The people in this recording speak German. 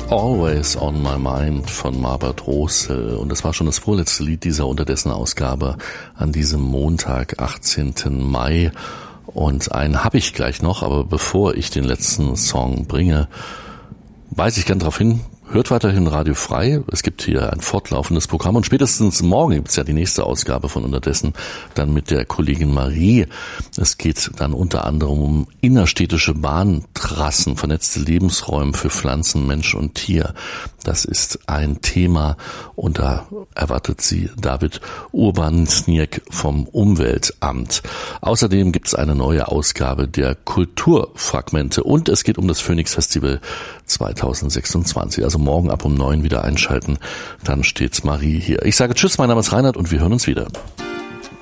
Always on My Mind von Marbert Rosel. Und das war schon das vorletzte Lied dieser Unterdessen-Ausgabe an diesem Montag, 18. Mai. Und einen habe ich gleich noch, aber bevor ich den letzten Song bringe, weise ich gern darauf hin, hört weiterhin Radio Frei. Es gibt hier ein fortlaufendes Programm und spätestens morgen gibt es ja die nächste Ausgabe von Unterdessen, dann mit der Kollegin Marie. Es geht dann unter anderem um innerstädtische Bahntrassen, vernetzte Lebensräume für Pflanzen, Mensch und Tier. Das ist ein Thema und da erwartet sie David Urban-Sniek vom Umweltamt. Außerdem gibt es eine neue Ausgabe der Kulturfragmente und es geht um das Phoenix Festival 2026. Also morgen ab um 9 wieder einschalten, dann steht Marie hier. Ich sage Tschüss, mein Name ist Reinhard und wir hören uns wieder.